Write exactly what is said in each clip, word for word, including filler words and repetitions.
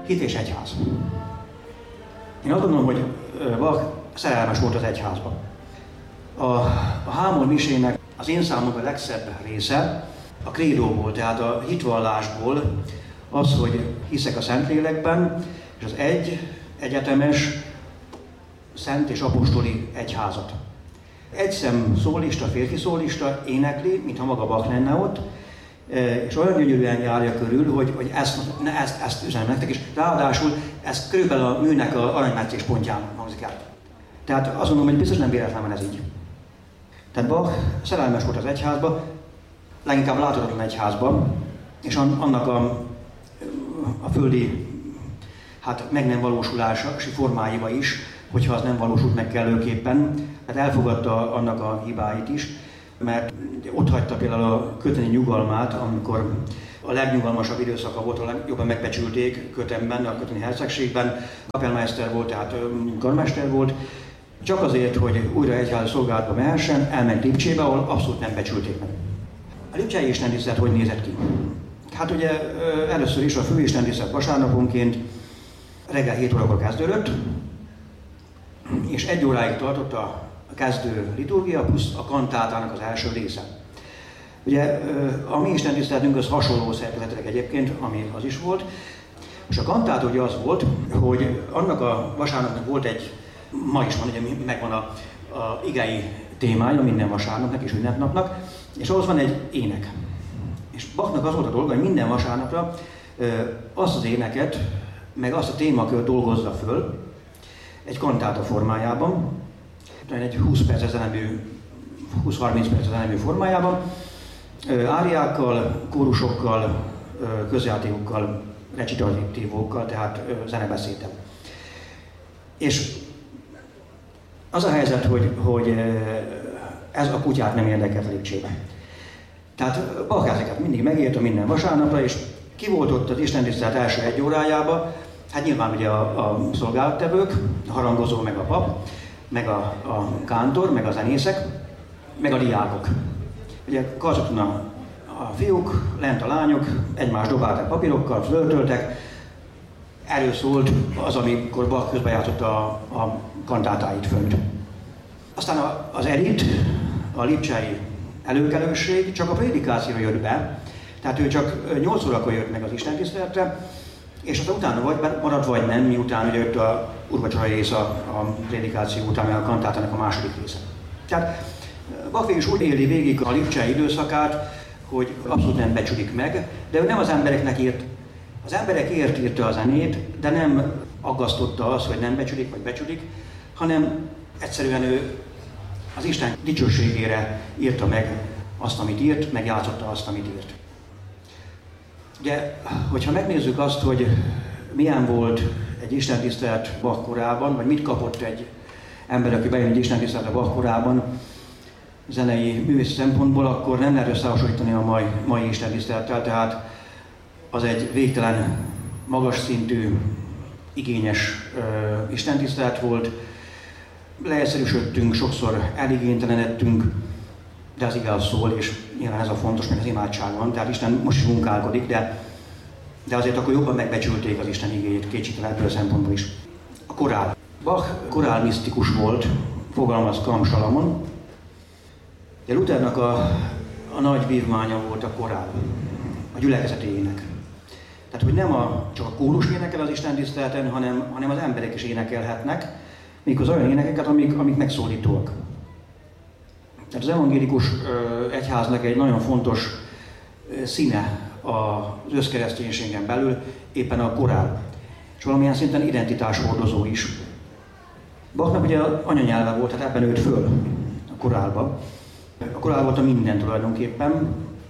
hit és egyház. Én azt gondolom, hogy Bach szerelmes volt az egyházba. A, a Hámor misének az én számomra a legszebb része a krédó volt, tehát a hitvallásból az, hogy hiszek a Szentlélekben, és az egy egyetemes, szent és apostoli egyházat. Egy szem szólista, férfi szólista énekli, mintha maga Bach lenne ott, és olyan gyönyörűen járja körül, hogy, hogy ezt, ezt, ezt üzenem nektek, és ráadásul ez körülbelül a műnek a aranymetszés pontján hangzik el. Tehát azt mondom, hogy biztos nem véletlenül ez így. Tehát Bach szerelmes volt az egyházba, leginkább látogatlan egyházba, és annak a, a földi hát meg nem valósulási formáiba is, hogyha az nem valósult meg kellőképpen, hát elfogadta annak a hibáit is, mert ott hagyta például a köteni nyugalmát, amikor a legnyugalmasabb időszaka volt, a legjobban megbecsülték Kötemben, a köteni hercegségben, kapelmeister volt, tehát karmester volt, csak azért, hogy újra egyházi szolgálatba mehessen, elment Lipcsébe, ahol abszolút nem becsülték meg. A lipcsei istentisztelet hogy nézett ki? Hát ugye először is a főistentisztelet vasárnaponként reggel hét órakor kezdődött, és egy óráig tartott a kezdő liturgia, plusz a kantátának az első része. Ugye a mi istentiszteletünk az hasonló szerkezetileg egyébként, ami az is volt. Most a kantát ugye az volt, hogy annak a vasárnapnak volt egy, ma is van, ugye megvan a, a igei témája minden vasárnapnak és ünnepnapnak, és ahhoz van egy ének. És Bachnak az volt a dolga, hogy minden vasárnapra azt az éneket, meg azt a témakört dolgozza föl egy kantáta formájában, egy húsz perces zenemű, húsz-harminc perces zenemű formájában, áriákkal, kórusokkal, közjátékokkal, recitatívokkal, tehát zenebeszéddel. És az a helyzet, hogy, hogy ez a kutyát nem érdekelt Lipcsében. Tehát Bach ezeket mindig megírta minden vasárnapra, és ki volt ott az istentisztelet első egy órájába? Hát nyilván ugye a, a szolgálattevők, a harangozó, meg a pap, meg a, a kántor, meg a zenészek, meg a diákok. Ugye karcoltan a, a fiúk, lent a lányok, egymást dobálták papírokkal, flörtöltek. Erről szólt az, amikor Bach közbejátszott a, a kantátáit fönt. Aztán a, az elit, a lipcsei előkelőség csak a prédikációra jött be, tehát ő csak nyolc órakor jött meg az istentiszteletre, és aztán utána vagy maradt, vagy nem, miután ugye jött a urvacsora rész a, a prédikáció után, a kantátának a második része. Tehát Bach is úgy éli végig a lipcsei időszakát, hogy abszolút nem becsülik meg, de ő nem az embereknek írt. Az emberekért írta a zenét, de nem aggasztotta az, hogy nem becsülik vagy becsülik, hanem egyszerűen ő az Isten dicsőségére írta meg azt, amit írt, meg játszotta azt, amit írt. Ugye, hogyha megnézzük azt, hogy milyen volt egy istentisztelet Bach korában, vagy mit kapott egy ember, aki bejön egy istentiszteletre Bach korában, zenei művészi szempontból, akkor nem lehet összehasonlítani a mai, mai istentisztelettel, tehát az egy végtelen, magas szintű, igényes uh, istentisztelet volt. Leegyszerűsödtünk, sokszor eligénytelenedtünk, de az igaz szól, és nyilván ez a fontos, meg az imádság van, tehát Isten most is munkálkodik, de, de azért akkor jobban megbecsülték az Isten igéjét, kétségtelen ebből a szempontból is. A korál. Bach korál misztikus volt, fogalmaz Kamm Salamon. De Luthernak a, a nagy vívmánya volt a korál, a gyülekezeti ének. Tehát, hogy nem a, csak a kórus énekel az istentiszteleten, hanem, hanem az emberek is énekelhetnek, méghozzá olyan énekeket, amik, amik megszólítóak. Tehát az evangélikus ö, egyháznak egy nagyon fontos ö, színe az összkereszténységen belül éppen a korál, és valamilyen szinten identitáshordozó is. Bachnak ugye anyanyelve volt, tehát ebben nőtt föl a korálba. A korál volt a minden tulajdonképpen,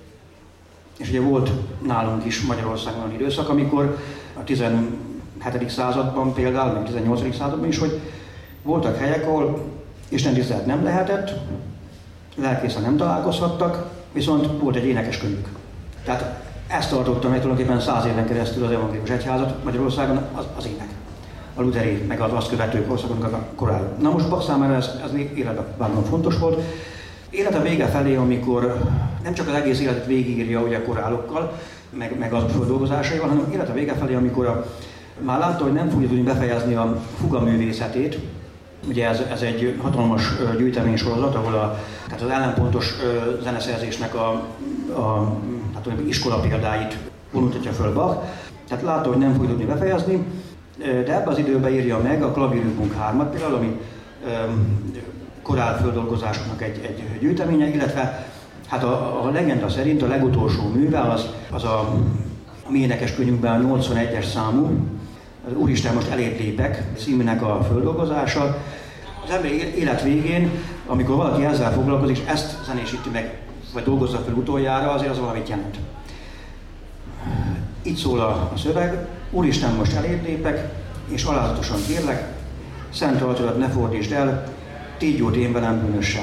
és ugye volt nálunk is Magyarországon olyan időszak, amikor a tizenhetedik században például, meg a tizennyolcadik században is, hogy voltak helyek, ahol istentisztelet nem lehetett, lelkészen nem találkozhattak, viszont volt egy énekeskönyvük. Tehát ezt tartotta meg tulajdonképpen száz éven keresztül az evangélikus egyházat Magyarországon, az, az ének. A lutheri, meg az azt követő korszakon a korál. Na most Bach számára ez, ez életben fontos volt. Élete vége felé, amikor nem csak az egész életet végigírja ugye a korálokkal, meg, meg az földolgozásaival, hanem élete vége felé, amikor a Már látta, hogy nem fogja tudni befejezni a fuga művészetét. Ugye ez, ez egy hatalmas gyűjteménysorozat, ahol a, tehát az ellenpontos zeneszerzésnek a, a hát iskola példáit vonultatja föl Bach. Tehát látta, hogy nem fogja tudni befejezni, de ebben az időben írja meg a Klavierübung hármat például, ami korálföldolgozásoknak egy, egy gyűjteménye, illetve hát a, a legenda szerint a legutolsó műve az, az a, a mi énekeskönyvünkben a nyolcvanegyes számú, az Úristen, most elébb lépek címének a földolgozása. Az ember élet végén, amikor valaki ezzel foglalkozik, és ezt zenésíti meg, vagy dolgozza fel utoljára, azért az valamit jelent. Így szól a, a szöveg: Úristen, most elébb lépek, és alázatosan kérlek, szent altadat ne fordítsd el, tégy jót én velem bűnössel.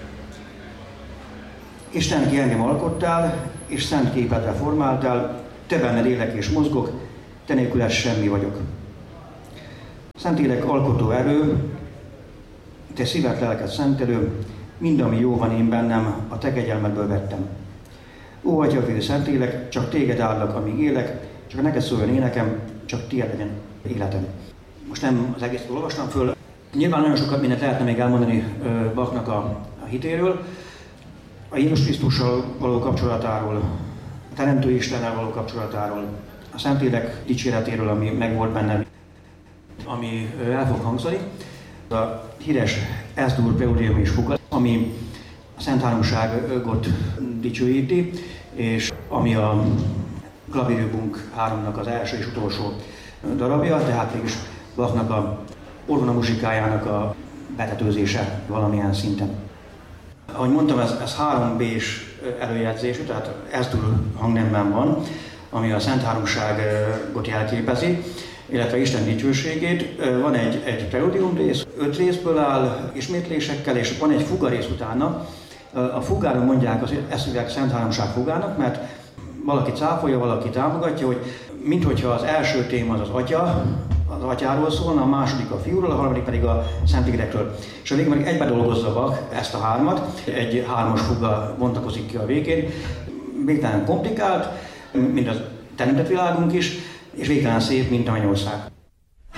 Isten, ki engem alkottál, és szent képedre formáltál, te benned élek és mozgok, te nélküled semmi vagyok. Szentélek alkotó erő, te szívet, lelket szentelő, mind, ami jó van én bennem, a te kegyelmedből vettem. Ó, Atyafiú, Szentlélek, csak téged állak, amíg élek, csak neked szóljon énekem, csak tiéd legyen életem. Most nem az egészet olvastam föl. Nyilván nagyon sokat mindent lehetne még elmondani Bachnak a, a hitéről, a Jézus Krisztussal való kapcsolatáról, a Teremtő Istennel való kapcsolatáról, a Szentlélek dicséretéről, ami megvolt benne, ami el fog hangzani. A híres S-dur Preludium és Fuga, ami a Szent Háromságot dicsőíti, és ami a Klavierübung háromnak az első és utolsó darabja, tehát mégis Bachnak a orgona muzsikájának a betetőzése valamilyen szinten. Ahogy mondtam, ez, ez három B-s előjegyzésű, tehát S-dur hangnemben van, ami a Szent Háromságot jelképezi, illetve Isten dicsőségét. Van egy, egy preludium rész, öt részből áll ismétlésekkel, és van egy fuga rész utána. A fugára mondják, az, ezt hívják Szent Háromság fugának, mert valaki cáfolja, valaki támogatja, hogy minthogyha az első téma az az Atya, az Atyáról szólna, a második a Fiúról, a harmadik pedig a Szentlélekről. És a végén meg egybe dolgozza Bach ezt a hármat, egy hármas fuga bontakozik ki a végén. Végtelen komplikált, mint az teremtett világunk is, és végtelen szép, mint a mennyország.